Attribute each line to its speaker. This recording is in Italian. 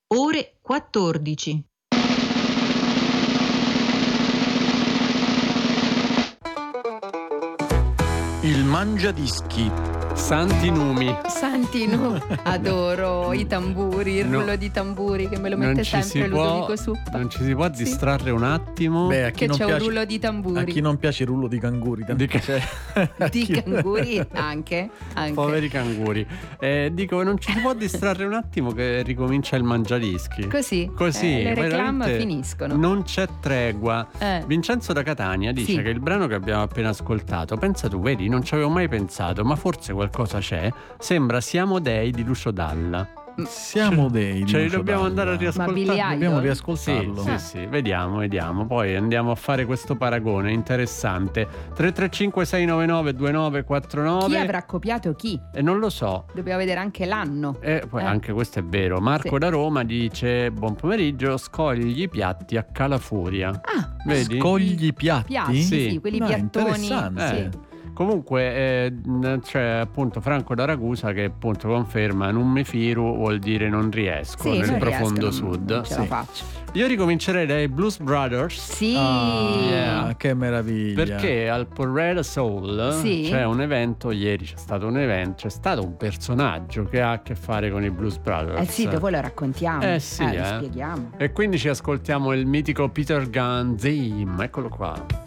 Speaker 1: ore 14.
Speaker 2: Il mangiadischi.
Speaker 3: Santi numi.
Speaker 4: Adoro i tamburi, il rullo di tamburi che me lo mette sempre Ludovico Suppa.
Speaker 3: Non ci si può distrarre un attimo.
Speaker 2: Beh, a chi
Speaker 4: che
Speaker 2: non
Speaker 4: c'è
Speaker 2: piace,
Speaker 4: un rullo di tamburi.
Speaker 2: a chi non piace il rullo di canguri,
Speaker 4: Di canguri anche.
Speaker 3: Poveri canguri. Dico, non ci si può distrarre un attimo che ricomincia il mangiadischi.
Speaker 4: Così le reclame finiscono.
Speaker 3: Non c'è tregua. Vincenzo da Catania dice che il brano che abbiamo appena ascoltato, pensa tu, vedi, non ci avevo mai pensato, ma forse qualcosa c'è. Sembra Siamo Dei di Lucio Dalla.
Speaker 2: Siamo dei di
Speaker 3: Ce li
Speaker 2: Lucio
Speaker 3: dobbiamo
Speaker 2: Dalla.
Speaker 3: andare a riascoltare.
Speaker 2: Dobbiamo riascoltarlo.
Speaker 3: Sì, vediamo. Poi andiamo a fare questo paragone interessante. 335 699 2949.
Speaker 4: Chi avrà copiato chi?
Speaker 3: Non lo so.
Speaker 4: Dobbiamo vedere anche l'anno.
Speaker 3: Poi anche questo è vero. Marco da Roma dice: buon pomeriggio, scogli i piatti a Calafuria. Vedi?
Speaker 2: Scogli i piatti?
Speaker 4: Sì, quelli piattoni.
Speaker 2: Interessante.
Speaker 3: Comunque c'è appunto Franco da Ragusa che appunto conferma non mi firu vuol dire non riesco nel profondo sud.
Speaker 4: Non ce la faccio.
Speaker 3: Io ricomincerei dai Blues Brothers.
Speaker 4: Sì.
Speaker 2: Che meraviglia.
Speaker 3: Perché al Porrera Soul c'è un evento, ieri c'è stato un personaggio che ha a che fare con i Blues Brothers.
Speaker 4: Dopo lo raccontiamo.
Speaker 3: Lo
Speaker 4: spieghiamo.
Speaker 3: E quindi ci ascoltiamo il mitico Peter Gunn Theme, eccolo qua.